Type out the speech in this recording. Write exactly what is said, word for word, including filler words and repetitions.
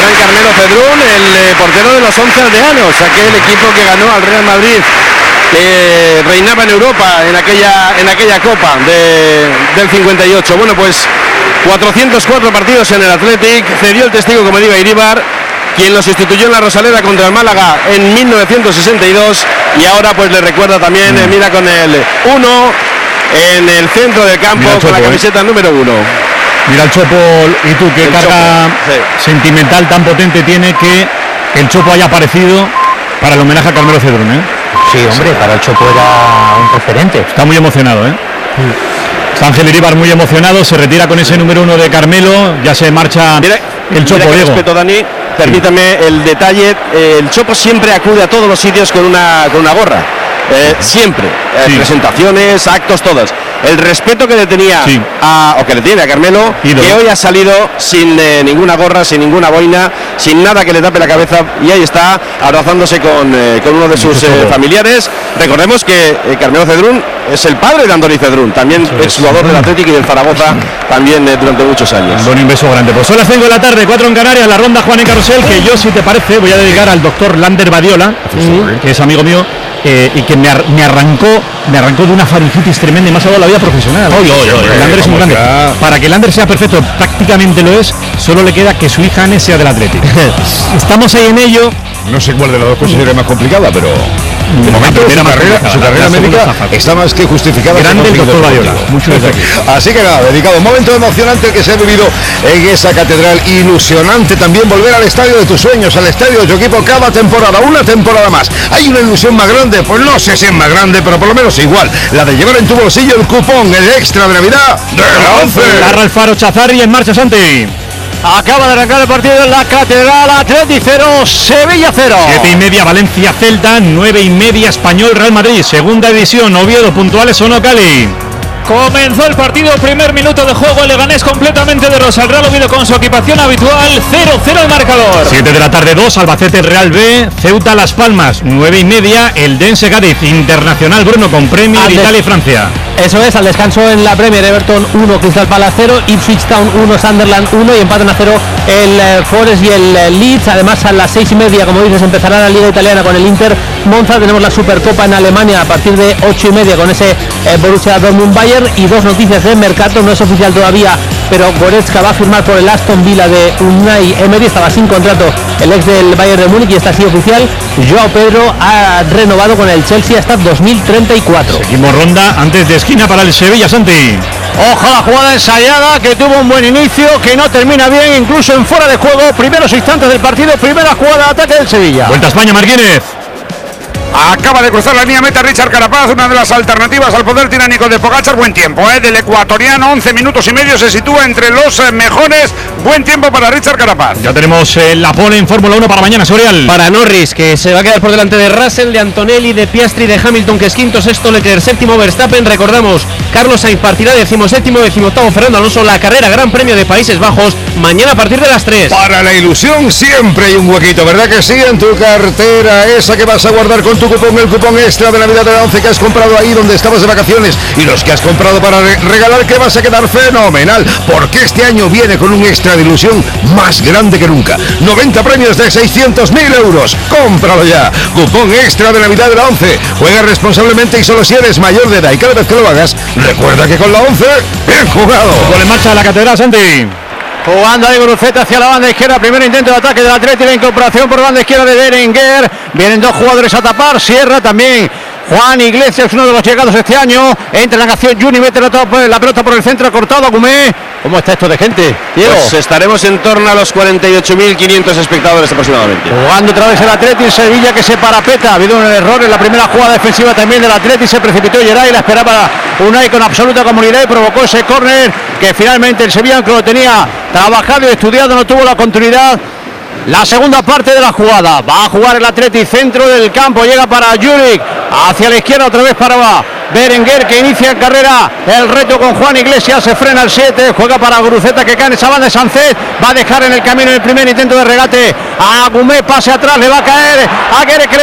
gran Carmelo Cedrún, el eh, portero de los once aldeanos, aquel equipo que ganó al Real Madrid, que reinaba en Europa en aquella, en aquella Copa de, del cincuenta y ocho. Bueno, pues cuatrocientos cuatro partidos en el Athletic, cedió el testigo, como digo, Iríbar, quien lo sustituyó en la Rosaleda contra el Málaga en mil novecientos sesenta y dos, y ahora pues le recuerda también, eh, mira, con el uno en el centro del campo, Chopo, con la camiseta eh. número uno. Mira el Chopo, y tú, qué el carga Chopo, sí. sentimental tan potente tiene que el Chopo haya aparecido para el homenaje a Carmelo Cedrún, ¿eh? Sí, hombre, para el Chopo era un referente. Está muy emocionado, ¿eh? Sí. Está Ángel Iríbar muy emocionado, se retira con ese número uno de Carmelo, ya se marcha mira, el Chopo, mira Diego. Respeto, Dani, permítame sí. el detalle, eh, el Chopo siempre acude a todos los sitios con una, con una gorra. Eh, siempre, eh, sí. presentaciones, actos, todas. El respeto que le tenía sí. a, o que le tiene a Carmelo, Ídolo. que hoy ha salido sin eh, ninguna gorra, sin ninguna boina, sin nada que le tape la cabeza, y ahí está abrazándose con, eh, con uno de sus eh, familiares. Recordemos que eh, Carmelo Cedrún es el padre de Andoni Cedrún, también sí, es jugador del Atlético y del Zaragoza, también eh, durante muchos años. Un beso grande. Pues son las cinco de la tarde, cuatro en Canarias, la ronda Juan y Carrusel, que yo, si te parece, voy a dedicar al doctor Lander Badiola, uh-huh. que es amigo mío, eh, y que me, ar- me arrancó me arrancó de una faringitis tremenda y me ha salvado la vida profesional. Oye, oye, oye, Lander es muy grande. Ya. Para que Lander sea perfecto, prácticamente lo es, solo le queda que su hija Anne sea del Atlético. Estamos ahí en ello. No sé cuál de las dos cosas sería más complicada, pero de momento su carrera, su carrera médica está más que justificada. Grande el doctor Badiola. Mucho desde aquí. Así que nada, dedicado un momento emocionante que se ha vivido en esa catedral. Ilusionante también volver al estadio de tus sueños, al estadio de tu equipo cada temporada, una temporada más. ¿Hay una ilusión más grande? Pues no sé si es más grande, pero por lo menos igual. La de llevar en tu bolsillo el cupón, el extra de Navidad de la once. Larra el faro Chazarri en marcha, Santi. Acaba de arrancar el partido en la Catedral. Atleti cero, Sevilla cero. Siete y media Valencia Celta, nueve y media Español Real Madrid. Segunda división, Oviedo puntuales o no Cali. Comenzó el partido, primer minuto de juego, el Leganés completamente de rosa, el Real Oviedo con su equipación habitual, cero cero el marcador. siete de la tarde, dos, Albacete Real B, Ceuta Las Palmas, nueve y media, el Dense Cádiz, Internacional Bruno con Premier, des- Italia y Francia. Eso es, al descanso en la Premier, Everton uno, Crystal Palace cero, Ipswich Town uno, Sunderland uno, y empatan a cero el eh, Forest y el eh, Leeds. Además, a las seis y media, como dices, empezará la Liga Italiana con el Inter Monza. Tenemos la Supercopa en Alemania a partir de ocho y media con ese eh, Borussia Dortmund Bayern. Y dos noticias de mercado, no es oficial todavía, pero Goretzka va a firmar por el Aston Villa de Unai Emery. Estaba sin contrato el ex del Bayern de Múnich y está así oficial. Joao Pedro ha renovado con el Chelsea hasta dos mil treinta y cuatro. Seguimos ronda antes de esquina para el Sevilla, Santi. Ojo a la jugada ensayada, que tuvo un buen inicio, que no termina bien, incluso en fuera de juego. Primeros instantes del partido, primera jugada de ataque del Sevilla. Vuelta a España, Martínez. Acaba de cruzar la línea meta Richard Carapaz, una de las alternativas al poder tiránico de Pogačar. Buen tiempo, ¿eh? Del ecuatoriano, once minutos y medio, se sitúa entre los eh, mejores. Buen tiempo para Richard Carapaz. Ya tenemos eh, la pole en Fórmula uno para mañana, Sorial. Para Norris, que se va a quedar por delante de Russell, de Antonelli, de Piastri, de Hamilton, que es quinto, sexto Leclerc, séptimo Verstappen. Recordamos, Carlos Sainz partirá decimoséptimo, decimoctavo Fernando Alonso. La carrera Gran Premio de Países Bajos, mañana a partir de las tres. Para la ilusión siempre hay un huequito, ¿verdad que sí? En tu cartera, esa que vas a guardar con tu cupón, el cupón extra de Navidad de la once que has comprado ahí donde estabas de vacaciones, y los que has comprado para re- regalar, que vas a quedar fenomenal, porque este año viene con un extra de ilusión más grande que nunca. noventa premios de seiscientos mil euros. Cómpralo ya. Cupón extra de Navidad de la once. Juega responsablemente y solo si eres mayor de edad, y cada vez que lo hagas, recuerda que con la once, bien jugado. Gol en marcha de la Catedral, Santi. Jugando ahí Guruceta hacia la banda izquierda, primer intento de ataque del Atlético, la incorporación por banda izquierda de Berenguer. Vienen dos jugadores a tapar, Sierra también. Juan Iglesias, uno de los llegados este año. Entra en la acción Juni, mete la, la pelota por el centro, cortado a Gumé. ¿Cómo está esto de gente, Diego? Pues estaremos en torno a los cuarenta y ocho mil quinientos espectadores aproximadamente. Jugando otra vez el Atlético, Sevilla que se parapeta. Ha habido un error en la primera jugada defensiva también del Atlético. Se precipitó Geray, la esperaba Unai con absoluta comunidad y provocó ese córner que finalmente el Sevilla, que lo tenía trabajado y estudiado, no tuvo la continuidad. La segunda parte de la jugada, va a jugar el Atleti, centro del campo, llega para Juric, hacia la izquierda otra vez para Berenguer, que inicia en carrera el reto con Juan Iglesias, se frena el siete, juega para Guruceta, que cae en esa banda de Sánchez, va a dejar en el camino el primer intento de regate a Gumé, pase atrás, le va a caer a Guerre, que le